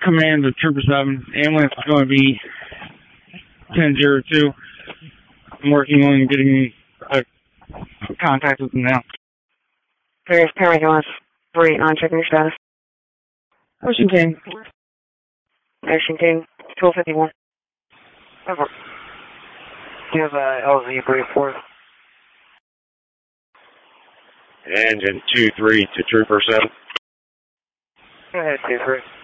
command to Trooper 7. Ambulance is going to be 1002. I'm working on getting contact with them now. Various paramedics 389, checking your status. Ocean King. Ocean King, 1251. Over. Do you have LZ brief for us? Engine 2-3 to Trooper 7. Go ahead, 2-3.